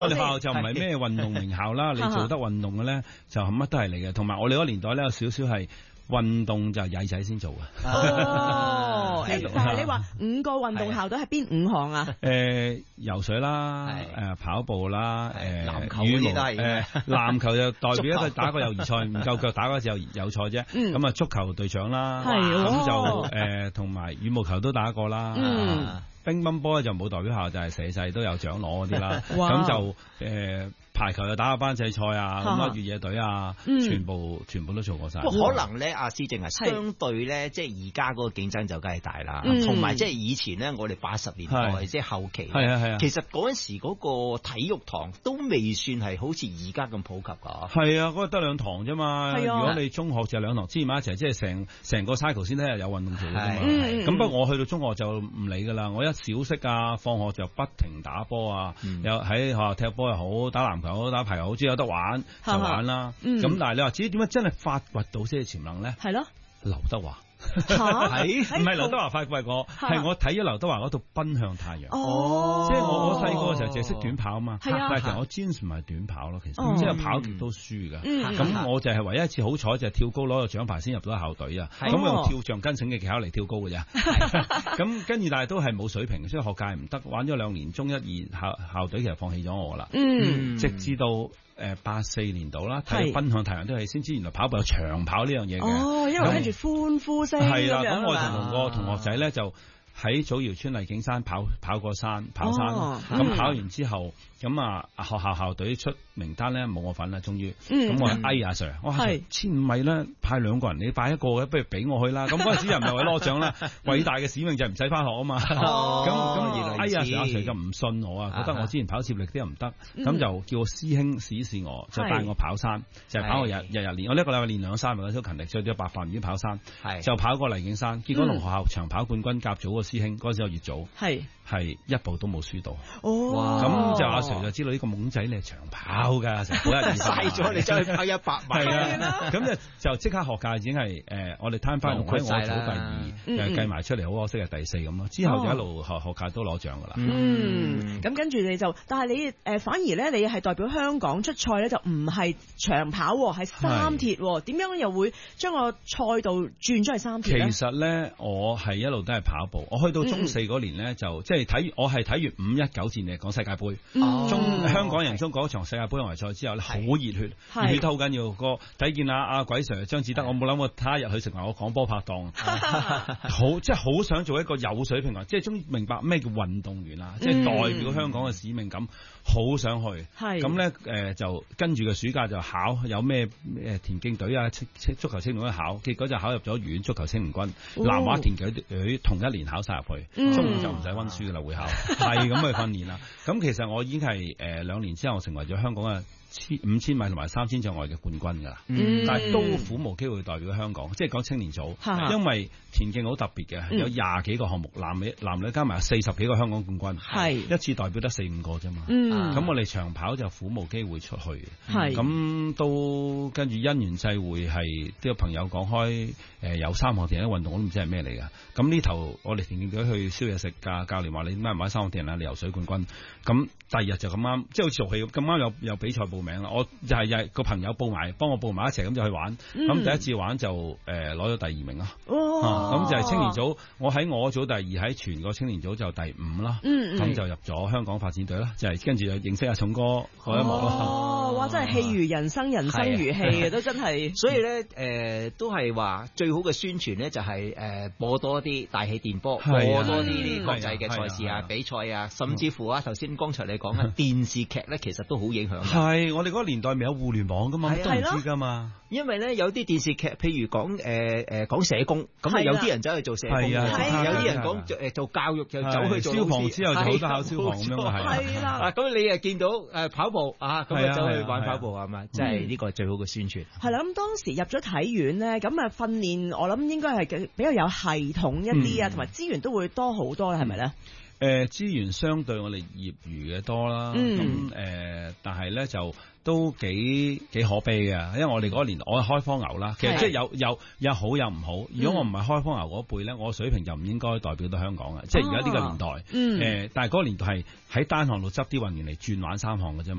我哋學校就唔係咩運動名校啦，你做得運動嘅咧就乜都係你嘅。同埋我哋嗰年代咧有少少係運動就曳仔先做嘅。 哦，但係你話5個運動校隊係邊5項啊？ 游水啦，跑步啦， 籃球羽毛， 嗰啲都係籃球就代表一個打個友誼賽，唔夠腳打嗰時候友賽啫。咁啊，足球隊長啦，咁就同埋羽毛球都打過啦。乒乓波就冇代表校，就係社際都有獎攞嗰啲啦。咁就排球就打下班際賽啊，咁啊越野隊啊，全部都做過晒。 可能咧，阿施正相對咧，即係而家嗰個競爭就梗係大啦。同埋即係以前咧，我哋80年代即係後期，係其實嗰陣時嗰個體育堂都未算係好似而家咁普及㗎。係啊，嗰個得2堂啫嘛。如果你中學就2堂，黐埋一齊，即係成個 cycle 先睇下有運動做㗎嘛。咁不過我去到中學就唔理㗎啦，我一小息啊，放學就不停打波啊，又喺學校踢波又好，打籃球好，打排球好，只有得玩就玩啦。咁但係你話至於點樣真係發掘到些潛能咧？係咯，劉德華。唔係劉德華發掘我，係我睇咗劉德華嗰套《奔向太陽》。即係我細個嘅時候淨係識短跑啊嘛，但係其實我專唔係短跑咯，其實即係跑極都輸㗎。咁我就係唯一一次好彩就係跳高攞個獎牌先入到校隊啊。咁我用跳橡筋繩嘅技巧嚟跳高嘅咋。咁跟住但係都係冇水平，所以學界唔得，玩咗2年，中1、2校隊其實放棄咗我啦。直至到84年度啦，睇《奔向太陽》都係先知原來跑步有長跑呢樣嘢嘅。 因為跟住歡呼聲係啦，咁我同個同學仔咧就喺祖堯村麗景山跑山，咁跑完之後，咁啊學校校隊出名單咧冇我份啦，終於，咁我嗌阿 Sir，我話1500米咧派2個人，你派1個嘅，不如俾我去啦。咁嗰陣時又唔係為攞獎啦，偉大嘅使命就係唔使翻學啊嘛。咁阿 Sir 就唔信我啊，覺得我之前跑接力啲又唔得，咁就叫我師兄試試我，就帶我跑山，就係跑我日練，我1個禮拜練2-3日，都勤力，所以都白飯魚跑山，就跑過麗景山，結果同學校長跑冠軍甲組個師兄嗰陣時我越早，係一步都冇輸到。咁就阿 Sir 就知道呢個懵仔你係長跑㗎，成日嘥咗你走去跑100米。 咁就即刻學界已經係我哋攤翻喺我組第2，計埋出嚟好可惜係第4咁咯。之後就一路學界都攞獎㗎啦。 咁跟住你就，但係你反而咧，你係代表香港出賽咧，就唔係長跑，係三鐵。點樣又會將個賽道轉咗去三鐵咧？ 其實咧，我係一路都係跑步。我去到中4嗰年咧，就即係我係睇完5-19戰嚟講世界盃。香港人中嗰場世界盃外圍賽之後咧，好熱血，熱血得好緊要。睇見阿鬼 Sir 張志德，我冇諗過他日去成為我廣播拍檔。即係好想做一個有水平，即係終於明白咩叫運動員啦，即係代表香港嘅使命感，好想去。咁咧就跟住個暑假就考有咩田徑隊啊、足球青年隊考，結果就考入咗縣足球青年軍、南華田徑隊同一年考晒入去，中午就唔使溫書噶啦，會考係咁去訓練啦。咁其實我已經係2年之後成為咗香港嘅5000米同埋3000障礙嘅冠軍噶啦，但係都苦無機會代表香港，即係講青年組，因為田徑好特別嘅，有20幾個項目，男女加埋40幾個香港冠軍，一次代表得4-5個啫嘛。咁我哋長跑就苦無機會出去，咁都跟住因緣際會係啲朋友講開有3項田徑運動，我都唔知係咩嚟噶。咁呢頭我哋田徑隊去燒嘢食㗎，教練話你點解唔買3項田徑啊？你游水冠軍。咁第2日就咁啱，即係好似做戲咁啱有比賽報名啦。我就係個朋友幫我報埋一齊，咁就去玩。咁第一次玩就攞咗第2名咯。咁就係青年組，我喺我組第2，喺全個青年組就第5啦。咁就入咗香港發展隊啦，就係跟住就認識阿重哥嗰一幕咯。 哇！真係戲如人生，人生如戲嘅都真係。 所以咧都係話最好嘅宣傳咧就係播多啲大氣電波，播多啲國際嘅賽事啊、比賽啊，甚至乎頭先剛才你講嘅電視劇咧，其實都好影響。 係我哋嗰個年代未有互聯網噶嘛，都唔知噶嘛。 因為咧有啲電視劇，譬如講社工，咁有啲人走去做社工，有啲人講做教育就走去做消防之後就好多考消防咁樣係啦。 咁你又見到跑步咁就走去玩跑步係嘛？即係呢個係最好嘅宣傳。 係啦，咁當時入咗體院咧，咁訓練我諗應該係比較有系統一啲啊，同埋資源都會多好多啦，係咪咧？ 資源相對我哋業餘嘅多啦，但係咧就都幾可悲嘅，因為我哋嗰年代我係開荒牛啦，其實即係有好有唔好。如果我唔係開荒牛嗰輩咧，我水平就唔應該代表到香港嘅，即係而家呢個年代。但係嗰個年代係喺單項度執啲運動員嚟轉玩3項嘅啫嘛。